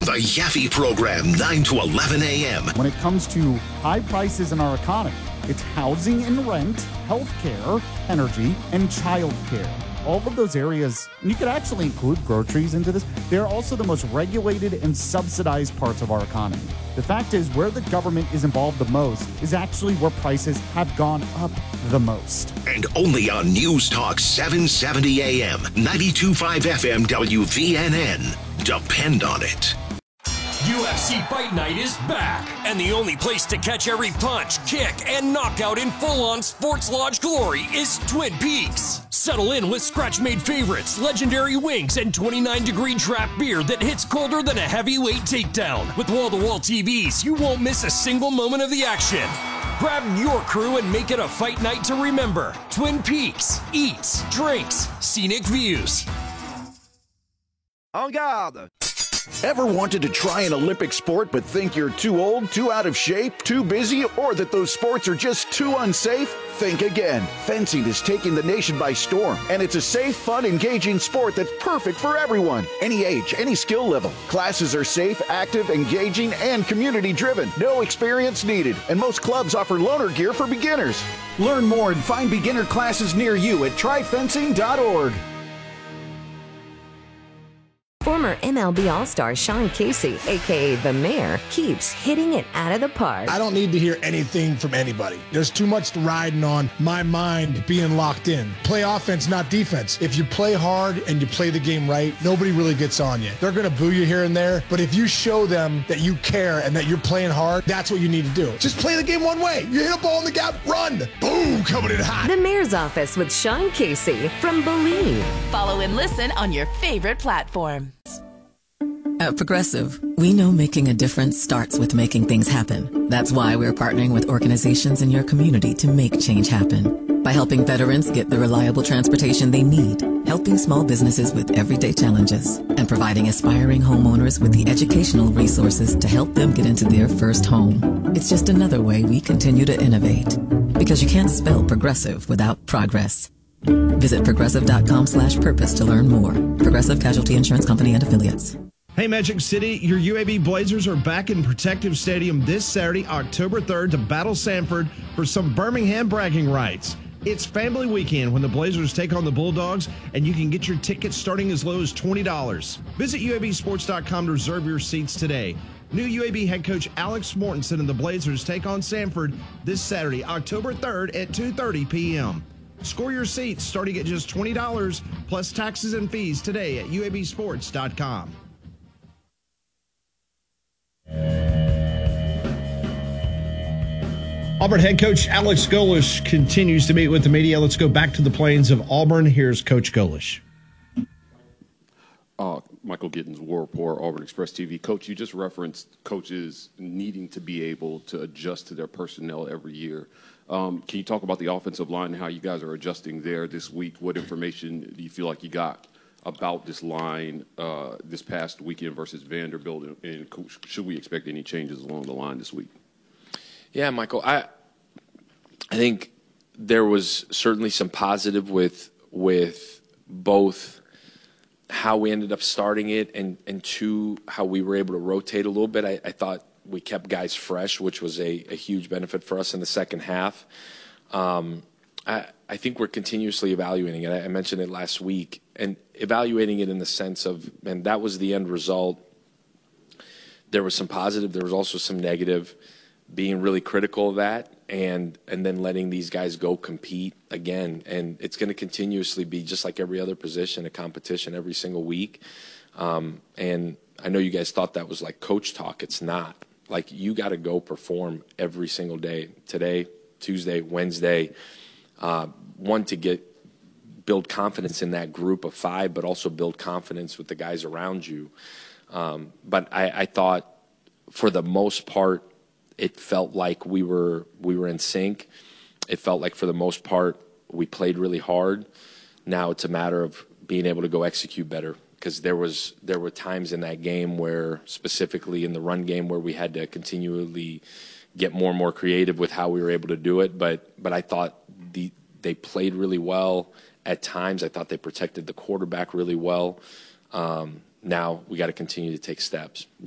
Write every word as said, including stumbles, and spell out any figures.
The Yaffe Program, nine to eleven a.m. When it comes to high prices in our economy, it's housing and rent, healthcare, energy, and childcare. All of those areas, and you could actually include groceries into this, they're also the most regulated and subsidized parts of our economy. The fact is, where the government is involved the most is actually where prices have gone up the most. And only on News Talk seven seventy a.m., ninety-two point five F M W V N N. Depend on it. U F C Fight Night is back, and the only place to catch every punch, kick, and knockout in full-on Sports Lodge glory is Twin Peaks. Settle in with scratch-made favorites, legendary wings, and twenty-nine degree draft beer that hits colder than a heavyweight takedown. With wall-to-wall T Vs, you won't miss a single moment of the action. Grab your crew and make it a fight night to remember. Twin Peaks. Eats, drinks, scenic views. En garde! Ever wanted to try an Olympic sport but think you're too old, too out of shape, too busy, or that those sports are just too unsafe? Think again. Fencing is taking the nation by storm, and it's a safe, fun, engaging sport that's perfect for everyone. Any age, any skill level. Classes are safe, active, engaging, and community-driven. No experience needed, and most clubs offer loaner gear for beginners. Learn more and find beginner classes near you at try fencing dot org. Former M L B All-Star Sean Casey, a k a. The Mayor, keeps hitting it out of the park. I don't need to hear anything from anybody. There's too much riding on my mind being locked in. Play offense, not defense. If you play hard and you play the game right, nobody really gets on you. They're going to boo you here and there, but if you show them that you care and that you're playing hard, that's what you need to do. Just play the game one way. You hit a ball in the gap, run. Boom, coming in hot. The Mayor's Office with Sean Casey from Believe. Follow and listen on your favorite platform. At Progressive, we know making a difference starts with making things happen. That's why we're partnering with organizations in your community to make change happen. By helping veterans get the reliable transportation they need, helping small businesses with everyday challenges, and providing aspiring homeowners with the educational resources to help them get into their first home. It's just another way we continue to innovate. Because you can't spell progressive without progress. Visit progressive.com slash purpose to learn more. Progressive Casualty Insurance Company and Affiliates. Hey, Magic City, your U A B Blazers are back in Protective Stadium this Saturday, October third, to battle Sanford for some Birmingham bragging rights. It's family weekend when the Blazers take on the Bulldogs, and you can get your tickets starting as low as twenty dollars. Visit U A B sports dot com to reserve your seats today. New U A B head coach Alex Mortensen and the Blazers take on Sanford this Saturday, October third at two thirty p.m. Score your seats starting at just twenty dollars plus taxes and fees today at U A B sports dot com. Auburn head coach Alex Golesh continues to meet with the media. Let's go back to the plains of Auburn. Here's Coach Golesh. Uh, Michael Gittins, War Report, Auburn Express T V. Coach, you just referenced coaches needing to be able to adjust to their personnel every year. Um, can you talk about the offensive line and how you guys are adjusting there this week? What information do you feel like you got about this line uh, this past weekend versus Vanderbilt, and should we expect any changes along the line this week? Yeah, Michael, I I think there was certainly some positive with with both how we ended up starting it and, and two, how we were able to rotate a little bit. I, I thought we kept guys fresh, which was a, a huge benefit for us in the second half. Um, I, I think we're continuously evaluating it. I, I mentioned it last week, and evaluating it in the sense of, and that was the end result. There was some positive. There was also some negative. Being really critical of that, and and then letting these guys go compete again. And it's going to continuously be, just like every other position, a competition every single week. Um, and I know you guys thought that was like coach talk. It's not. Like, you got to go perform every single day. Today, Tuesday, Wednesday. Uh, one, to get build confidence in that group of five, but also build confidence with the guys around you. Um, but I, I thought, for the most part, it felt like we were we were in sync. It felt like, for the most part, we played really hard. Now it's a matter of being able to go execute better, because there was there were times in that game where, specifically in the run game, where we had to continually get more and more creative with how we were able to do it. But but I thought the they played really well at times. I thought they protected the quarterback really well. Um, now we got to continue to take steps.